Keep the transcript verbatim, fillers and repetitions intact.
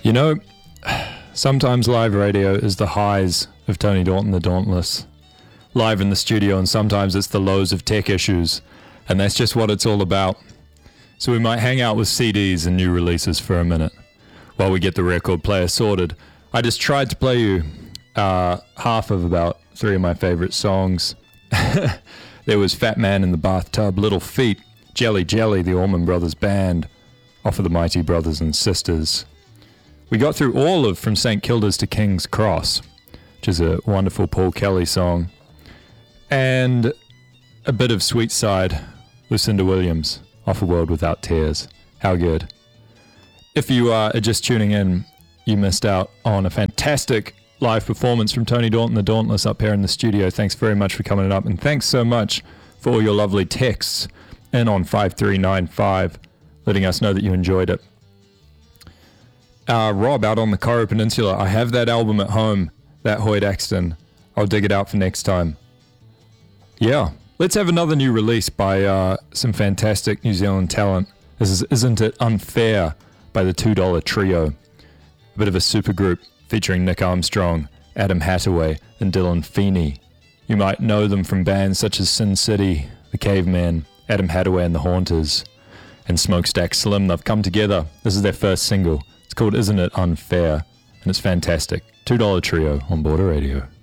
You know, sometimes live radio is the highs of Tony Dalton the Dauntless. Live in the studio, and sometimes it's the lows of tech issues. And that's just what it's all about. So we might hang out with C Ds and new releases for a minute while we get the record player sorted. I just tried to play you uh, half of about three of my favorite songs. There was Fat Man in the Bathtub, Little Feat, Jelly Jelly, the Allman Brothers Band, off of the Mighty Brothers and Sisters. We got through all of From Saint Kilda's to King's Cross, which is a wonderful Paul Kelly song, and a bit of Sweet Side, Lucinda Williams, off A World Without Tears. How good. If you are just tuning in, you missed out on a fantastic live performance from Tony Dalton the Dauntless up here in the studio. Thanks very much for coming up, and thanks so much for all your lovely texts in on five three nine five, letting us know that you enjoyed it. Uh, Rob, out on the Coro Peninsula, I have that album at home, that Hoyt Axton. I'll dig it out for next time. Yeah, let's have another new release by uh, some fantastic New Zealand talent. This is Isn't It Unfair by the two dollar Trio. A bit of a supergroup featuring Nick Armstrong, Adam Hattaway, and Dylan Feeney. You might know them from bands such as Sin City, The Cavemen, Adam Hattaway and the Haunters, and Smokestack Slim. They've come together. This is their first single. It's called Isn't It Unfair, and it's fantastic. two dollar Trio on Border Radio.